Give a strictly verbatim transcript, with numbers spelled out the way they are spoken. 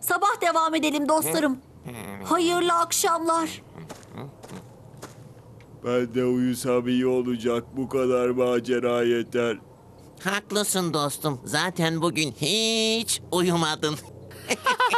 Sabah devam edelim dostlarım. Hayırlı akşamlar. Ben de uyusam iyi olacak. Bu kadar macera yeter. Haklısın dostum. Zaten bugün hiç uyumadın.